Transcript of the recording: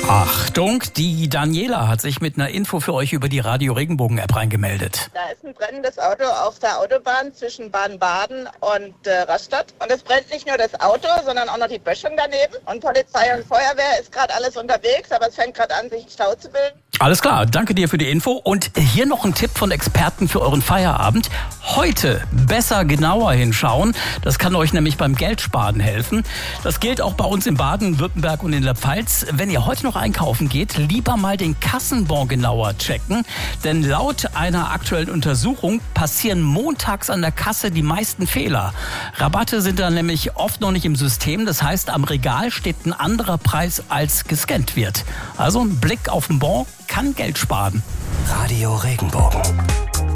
Achtung, die Daniela hat sich mit einer Info für euch über die Radio Regenbogen App reingemeldet. Da ist ein brennendes Auto auf der Autobahn zwischen Baden-Baden und Rastatt. Und es brennt nicht nur das Auto, sondern auch noch die Böschung daneben. Und Polizei und Feuerwehr ist gerade alles unterwegs, aber es fängt gerade an, sich Stau zu bilden. Alles klar, danke dir für die Info. Und hier noch ein Tipp von Experten für euren Feierabend. Heute besser genauer hinschauen. Das kann euch nämlich beim Geldsparen helfen. Das gilt auch bei uns in Baden-Württemberg und in der Pfalz. Wenn ihr heute noch einkaufen geht, lieber mal den Kassenbon genauer checken. Denn laut einer aktuellen Untersuchung passieren montags an der Kasse die meisten Fehler. Rabatte sind dann nämlich oft noch nicht im System. Das heißt, am Regal steht ein anderer Preis, als gescannt wird. Also ein Blick auf den Bon kann Geld sparen. Radio Regenbogen.